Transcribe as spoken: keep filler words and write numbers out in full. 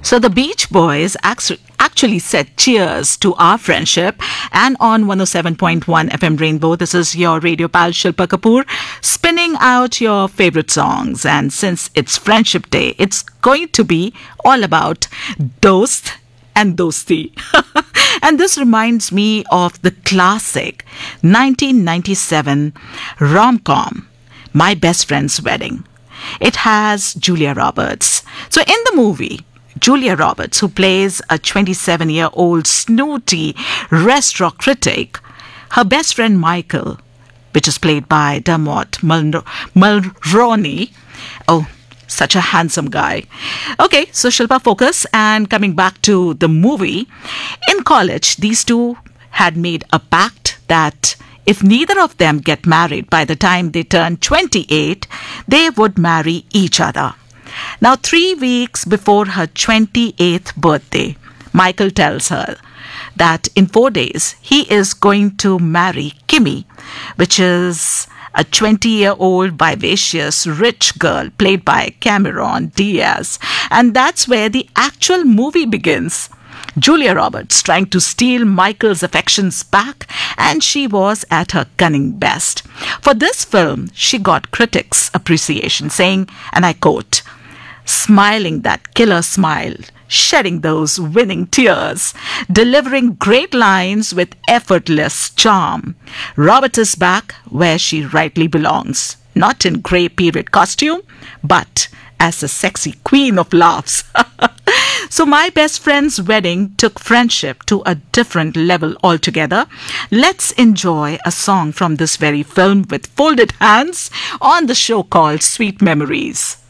So the Beach Boys actu- actually said cheers to our friendship. And on one oh seven point one F M Rainbow, this is your radio pal Shilpa Kapoor spinning out your favorite songs. And since it's Friendship Day, it's going to be all about Dost and Dosti. And this reminds me of the classic nineteen ninety-seven rom-com, My Best Friend's Wedding. It has Julia Roberts. So in the movie, Julia Roberts, who plays a twenty-seven-year-old snooty restaurant critic, her best friend Michael, which is played by Dermot Mulro- Mulroney. Oh, such a handsome guy. Okay, so Shilpa, focus. And coming back to the movie, in college, these two had made a pact that if neither of them get married by the time they turn twenty-eight, they would marry each other. Now, three weeks before her twenty-eighth birthday, Michael tells her that in four days, he is going to marry Kimmy, which is a twenty-year-old vivacious rich girl played by Cameron Diaz. And that's where the actual movie begins. Julia Roberts trying to steal Michael's affections back, and she was at her cunning best. For this film, she got critics' appreciation, saying, and I quote, "Smiling that killer smile, shedding those winning tears, delivering great lines with effortless charm. Roberts is back where she rightly belongs, not in grey period costume, but as a sexy queen of laughs." So My Best Friend's Wedding took friendship to a different level altogether. Let's enjoy a song from this very film with folded hands on the show called Sweet Memories.